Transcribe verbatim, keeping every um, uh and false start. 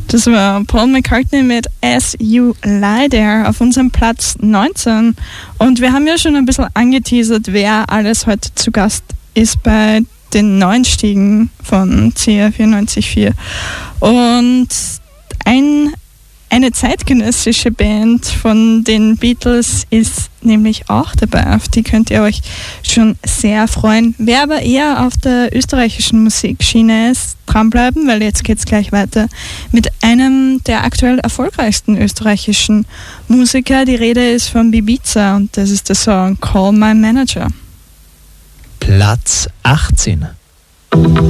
Das war Paul McCartney mit As You Lie There auf unserem Platz neunzehn. Und wir haben ja schon ein bisschen angeteasert, wer alles heute zu Gast ist bei den neuen Stiegen von C R vierundneunzig Komma vier. Und ein, eine zeitgenössische Band von den Beatles ist nämlich auch dabei. Auf die könnt ihr euch schon sehr freuen. Wer aber eher auf der österreichischen Musikschiene ist, dranbleiben, weil jetzt geht es gleich weiter mit einem der aktuell erfolgreichsten österreichischen Musiker. Die Rede ist von Bibiza und das ist der Song Call My Manager. Platz achtzehn.